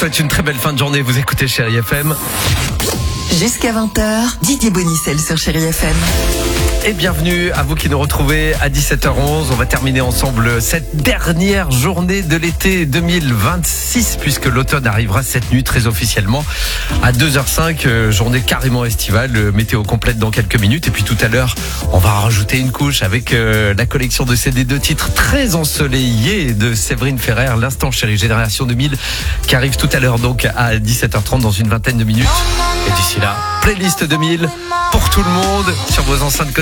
souhaite une très belle fin de journée. Vous écoutez Chérie FM. Jusqu'à 20h, Didier Bonicel sur Chérie FM. Et bienvenue à vous qui nous retrouvez à 17h11. On va terminer ensemble cette dernière journée de l'été 2026 puisque l'automne arrivera cette nuit très officiellement à 2h05, journée carrément estivale, météo complète dans quelques minutes. Et puis tout à l'heure, on va rajouter une couche avec la collection de CD de titres très ensoleillés de Séverine Ferrer, l'instant Chérie Génération 2000 qui arrive tout à l'heure donc à 17h30 dans une vingtaine de minutes. Et d'ici là, playlist 2000 pour tout le monde sur vos enceintes.